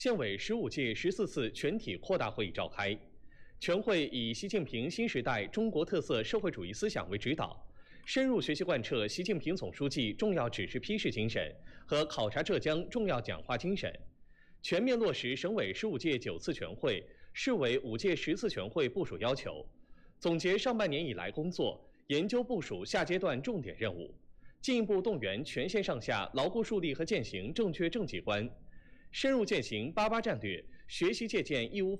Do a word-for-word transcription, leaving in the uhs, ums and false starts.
建委十五届十四次全体扩大会议召开，全会以习近平新时代中国特色社会主义思想为指导，深入学习贯彻习近平总书记重要指示批示精神和考察浙江重要讲话精神，全面落实省委十五届九次全会、市委五届十次全会部署要求，总结上半年以来工作，研究部署下阶段重点任务，进一步动员全县上下牢固树立和践行正确政绩观，深入践行八八战略，学习借鉴义无